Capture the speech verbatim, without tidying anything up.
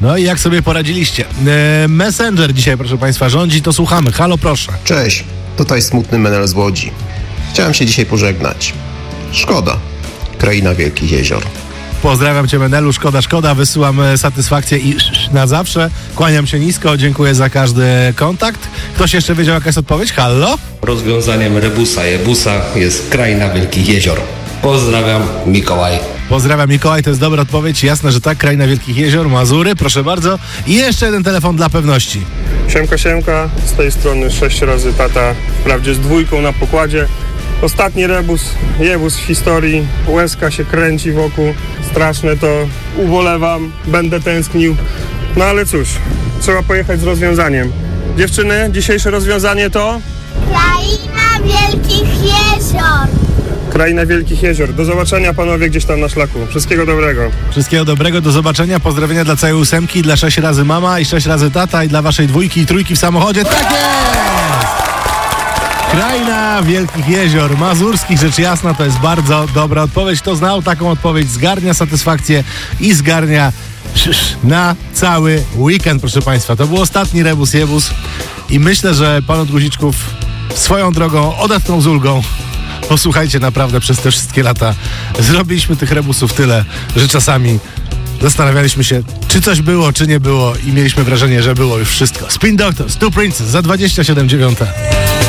No i jak sobie poradziliście? E, Messenger dzisiaj, proszę Państwa, rządzi, to słuchamy. Halo, proszę. Cześć, tutaj smutny Menel z Łodzi. Chciałem się dzisiaj pożegnać. Szkoda. Kraina Wielkich Jezior. Pozdrawiam Cię, Menelu, szkoda, szkoda, wysyłam satysfakcję i na zawsze. Kłaniam się nisko, dziękuję za każdy kontakt. Ktoś jeszcze wiedział, jaka jest odpowiedź? Halo? Rozwiązaniem rebusa jebusa jest Kraina Wielkich Jezior. Pozdrawiam, Mikołaj. Pozdrawiam, Mikołaj, to jest dobra odpowiedź. Jasne, że tak, Kraina Wielkich Jezior, Mazury, proszę bardzo. I jeszcze jeden telefon dla pewności. Siemka, siemka, z tej strony sześć razy tata, wprawdzie z dwójką na pokładzie. Ostatni rebus, jebus w historii, łezka się kręci wokół, straszne to, ubolewam, będę tęsknił. No ale cóż, trzeba pojechać z rozwiązaniem. Dziewczyny, dzisiejsze rozwiązanie to? Kraina Wielkich Jezior. Kraina Wielkich Jezior. Do zobaczenia, panowie, gdzieś tam na szlaku. Wszystkiego dobrego. Wszystkiego dobrego, do zobaczenia. Pozdrowienia dla całej ósemki, dla sześć razy mama i sześć razy tata i dla waszej dwójki i trójki w samochodzie. Tak jest! Kraina Wielkich Jezior, mazurskich, rzecz jasna, to jest bardzo dobra odpowiedź. Kto znał taką odpowiedź, zgarnia satysfakcję i zgarnia na cały weekend, proszę Państwa. To był ostatni rebus jebus i myślę, że pan od guziczków swoją drogą odetchnął z ulgą. Posłuchajcie, naprawdę przez te wszystkie lata zrobiliśmy tych rebusów tyle, że czasami zastanawialiśmy się, czy coś było, czy nie było i mieliśmy wrażenie, że było już wszystko. Spin Doctors, Two Princes za dwadzieścia siedem dziewiąte.